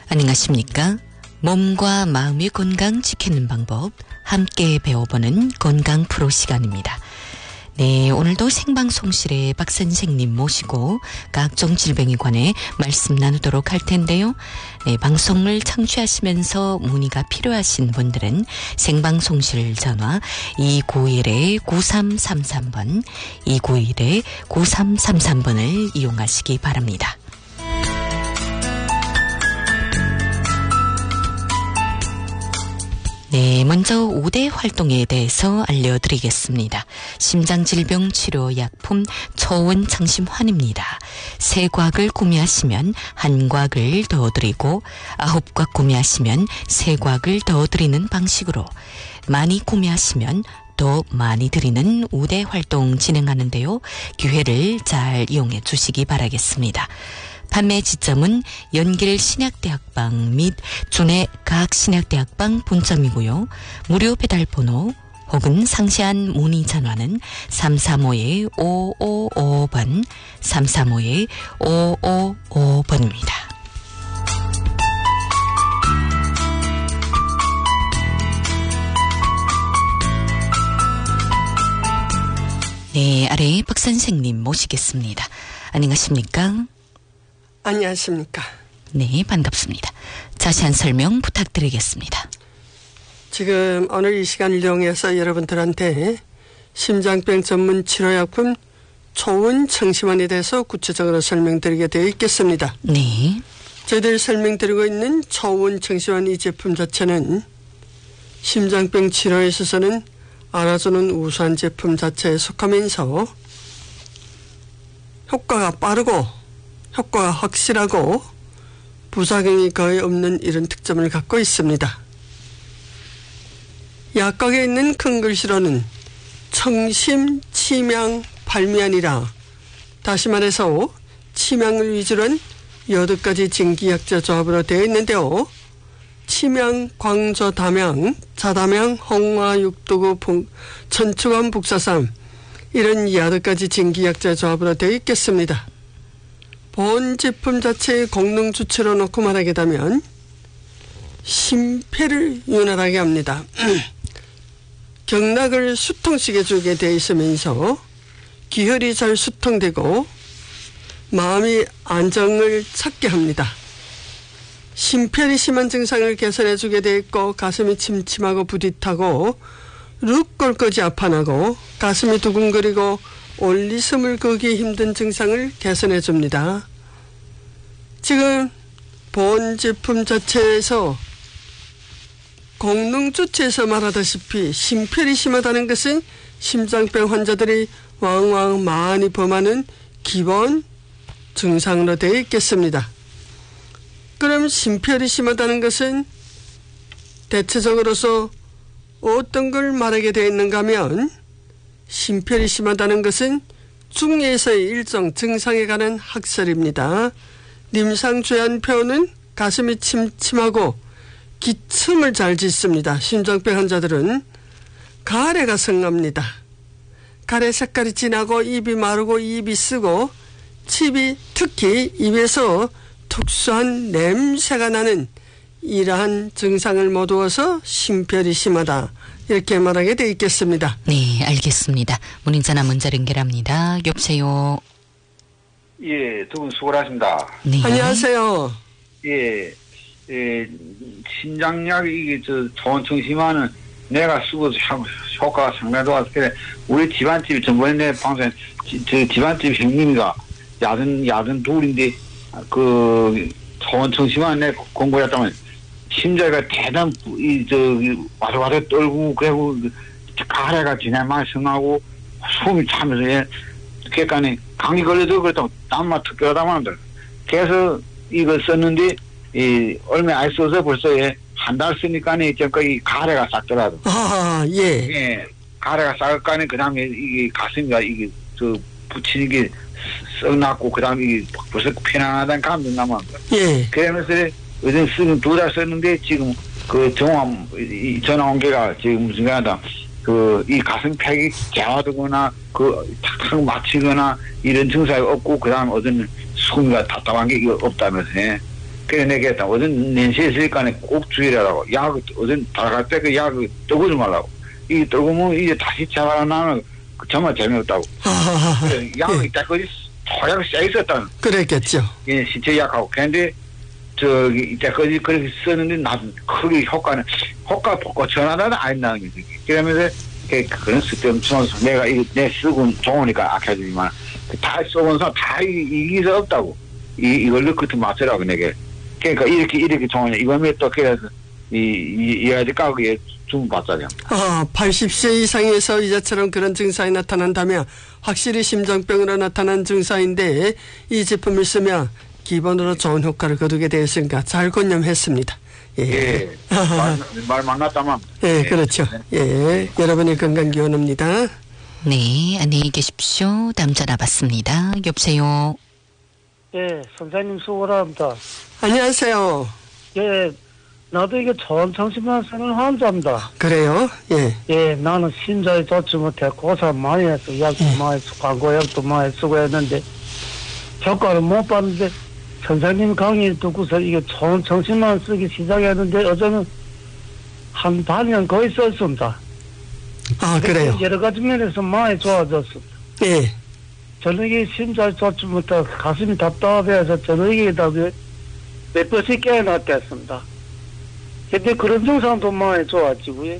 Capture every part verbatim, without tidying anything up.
안녕하십니까? 몸과 마음의 건강 지키는 방법 함께 배워보는 건강 프로 시간입니다. 네, 오늘도 생방송실에 박 선생님 모시고 각종 질병에 관해 말씀 나누도록 할 텐데요. 네, 방송을 청취하시면서 문의가 필요하신 분들은 생방송실 전화 이구일 구삼삼삼 번, 이구일 구삼삼삼 번을 이용하시기 바랍니다. 네, 먼저 오 대 활동에 대해서 알려드리겠습니다. 심장질병 치료 약품 초원청심환입니다. 세 곽을 구매하시면 한 곽을 더 드리고 아홉 곽 구매하시면 세 곽을 더 드리는 방식으로 많이 구매하시면 더 많이 드리는 오 대 활동 진행하는데요. 기회를 잘 이용해 주시기 바라겠습니다. 판매 지점은 연길신약대학방 및 준해 각신약대학방 본점이고요. 무료 배달번호 혹은 상세한 문의 전화는 삼삼오 오오오 번, 삼삼오 오오오 번입니다. 네, 아래 박 선생님 모시겠습니다. 안녕하십니까? 안녕하십니까. 네, 반갑습니다. 자세한 설명 부탁드리겠습니다. 지금 오늘 이 시간을 이용해서 여러분들한테 심장병 전문 치료약품 초원청심환에 대해서 구체적으로 설명드리게 되어 있겠습니다. 네. 저희들이 설명드리고 있는 초원청심환 이 제품 자체는 심장병 치료에 있어서는 알아주는 우수한 제품 자체에 속하면서 효과가 빠르고 효과가 확실하고 부작용이 거의 없는 이런 특점을 갖고 있습니다. 약각에 있는 큰 글씨로는 청심, 치명, 발미안이라 다시 말해서 치명을 위주로 한 여덟 가지 진기약재 조합으로 되어 있는데요. 치명, 광조, 담양, 자담양, 홍화, 육두구, 천추관, 북사삼 이런 여덟 가지 진기약재 조합으로 되어 있겠습니다. 본 제품 자체의功能 주체로 놓고 말하게 되면 심폐를 윤활하게 합니다. 경락을 수통시켜 주게 되어 있으면서 기혈이 잘 수통되고 마음이 안정을 찾게 합니다. 심폐이 심한 증상을 개선해 주게 되어 있고 가슴이 침침하고 부딪하고 룩 꼴거지 아파나고 가슴이 두근거리고 올리숨을 거기 힘든 증상을 개선해 줍니다. 지금 본 제품 자체에서功能 주체에서 말하다시피 심폐이 심하다는 것은 심장병 환자들이 왕왕 많이 범하는 기본 증상으로 되어 있겠습니다. 그럼 심폐이 심하다는 것은 대체적으로서 어떤 걸 말하게 되어 있는가 하면 심폐이 심하다는 것은 중에서의 일종 증상에 관한 학설입니다. 임상주의한 표현은 가슴이 침침하고 기침을 잘 짓습니다. 심장병 환자들은 가래가 성납니다. 가래 색깔이 진하고 입이 마르고 입이 쓰고 칩이 특히 입에서 특수한 냄새가 나는 이러한 증상을 모두어서 심폐이 심하다. 이렇게 말하게 되어 있겠습니다. 네, 알겠습니다. 문인전화 먼저 연결합니다. 여보세요. 예, 두 분 수고하십니다. 네. 안녕하세요. 예, 예, 신장약 이게 저 초원청심환은 내가 쓰고 효과가 상당히 좋아서 그래 우리 집안집 전번에 내 방송에 저 집안집 형님이가 야든 야든 둘인데 그 초원청심환 내 공부했다면 심장가 대단 이 저기 와서 와서 떨고 그리고 가래가 지나만 성하고 숨이 차면서 그러니까 감기 걸려도 그렇다고 땀만 특별하다고 합니다. 그래서 이거 썼는데 이 얼마 안 써서 벌써 한 달 쓰니까 이제까지 가래가 싹더라도. 아, 예. 예, 가래가 싹을까니 그다음에 이게 가슴이가 이게 저 붙이는 게 썩났고 그다음에 이게 벌써 편안하다는 감도 남았다. 예. 그러면서 요즘 쓰는 두 달 썼는데 지금 그 전화 전화 온 게가 지금 무슨 게하다. 그 이 가슴 팩이 재화되거나 그 탁탁 막히거나 이런 증상이 없고 그다음 어떤 숨이가 답답한 게 없다면서 그래 내가 했다. 어떤 nen시에 있으니까 꼭 주의하라고. 약 어떤 다갈 때 그 약 떠보지 말라고. 이 떠보면 이제 다시 자라나는 정말 재미없다고. 그래, 약이 예. 때까지 토약을 쌓여 있었다는. 그랬겠죠. 예, 신체 약하고. 근데 저기 이때까지 그렇게 썼는데 나 크게 효과는 효과 보고 전화는 안 나는 거지. 그러면서 그 그런 쓸데없는 내가 이거 내 쓰고 좋으니까 아껴주지만 다 써본 사람 다 이기서 없다고. 이 이걸로 그때 맞으라고 내게. 그러니까 이렇게 이렇게 좋으냐 이번에 또 그래서 이 이아지 가게 좀 받자냐. 아, 팔십 세 이상에서 이자처럼 그런 증상이 나타난다면 확실히 심장병으로 나타난 증상인데 이 제품을 쓰면 기본으로 좋은 효과를 거두게 되었으니까 잘 권념했습니다. 예. 예. 말, 말 만났다만. 예, 그렇죠. 예. 여러분의 건강 기원합니다. 네, 안녕히 계십시오. 다음 전화 받습니다. 여보세요. 예, 선생님 수고합니다. 안녕하세요. 예, 나도 이게 저온청심환 쓰는 환자입니다. 그래요? 예. 예, 나는 심장이 좋지 못해 고생 많이 했어. 약도 예. 많이 쓰고 광고약도 많이 쓰고 했는데 효과를 못 봤는데 선생님 강의 듣고서 이게 저온청심환 쓰기 시작했는데 어제는 한 반년 거의 썼습니다. 아, 그래요? 여러 가지 면에서 많이 좋아졌습니다. 예. 저녁에 심장이 좋지 못해 가슴이 답답해서 저녁에다 몇 번씩 깨어났댔습니다. 근데 그런 증상도 많이 좋아지고요.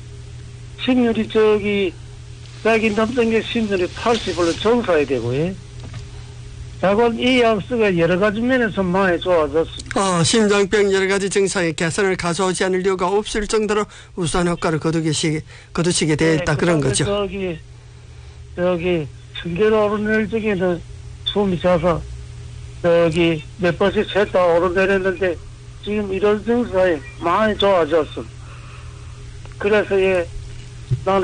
심률이 저기 백이 넘는 게 심률이 팔십으로 정상이 되고요. 약은 이 약수가 여러 가지 면에서 많이 좋아졌습니다. 어, 심장병 여러 가지 증상의 개선을 가져오지 않을 이유가 없을 정도로 우수한 효과를 거두시게, 거두시게 되었다. 네, 그런 그다음에 거죠. 저기 여기 승계로 오르내릴 적에는 숨이 차서 여기 몇 번씩 셋다 오르내렸는데 지금 이런 증상이 많이 좋아졌습니다. 그래서 예, 나는